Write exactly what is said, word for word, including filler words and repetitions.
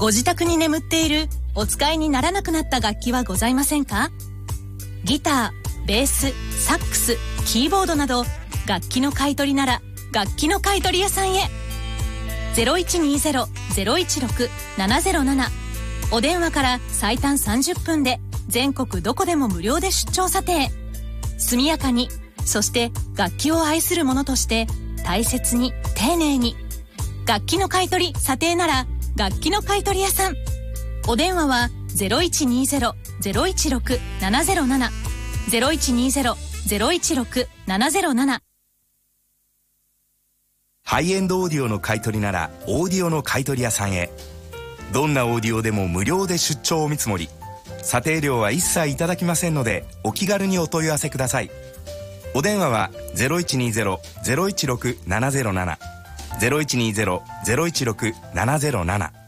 ご自宅に眠っているお使いにならなくなった楽器はございませんか？ギター、ベース、サックス、キーボードなど楽器の買い取りなら楽器の買い取り屋さんへ。 ゼロいちにゼロ ゼロいちろく ななゼロなな お電話から最短さんじゅっぷんで全国どこでも無料で出張査定。速やかに、そして楽器を愛する者として大切に丁寧に。楽器の買い取り査定なら楽器の買い取り屋さん。お電話は ゼロいちにゼロ ゼロいちろく ななゼロなな ゼロいちにゼロ ゼロいちろく ななゼロなな。 ハイエンドオーディオの買い取りならオーディオの買い取り屋さんへ。どんなオーディオでも無料で出張お見積もり、査定料は一切いただきませんのでお気軽にお問い合わせください。お電話は ゼロいちにゼロ ゼロいちろく ななゼロなな ゼロいちにゼロ ゼロいちろく ななゼロなな